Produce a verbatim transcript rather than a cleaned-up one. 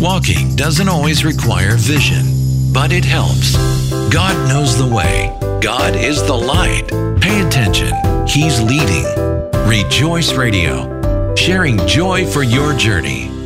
Walking doesn't always require vision, but it helps. God knows the way. God is the light. Pay attention. He's leading. Rejoice Radio, sharing joy for your journey.